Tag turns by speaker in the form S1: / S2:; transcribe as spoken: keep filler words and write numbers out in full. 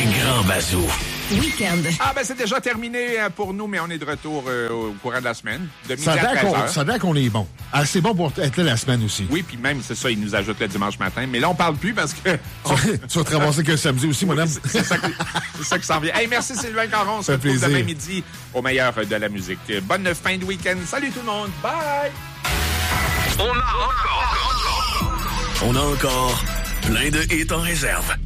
S1: grand bazou.
S2: Week-end.
S3: Ah, ben c'est déjà terminé pour nous, mais on est de retour euh, au courant de la semaine. De midi
S4: Ça
S3: à treize heures.
S4: Ça a l'air qu'on est bon. Ah, c'est bon pour être là la semaine aussi.
S3: Oui, puis même, c'est ça, ils nous ajoutent le dimanche matin. Mais là, on parle plus parce que... On...
S4: tu vas te ramasser que le samedi aussi, mon
S3: oui,
S4: homme.
S3: C'est, c'est, ça qui, c'est ça qui s'en vient. Hey, merci Sylvain Caron. On se retrouve demain midi au meilleur de la musique. Bonne fin de week-end. Salut tout le monde. Bye!
S1: On a encore... On a encore plein de hits en réserve.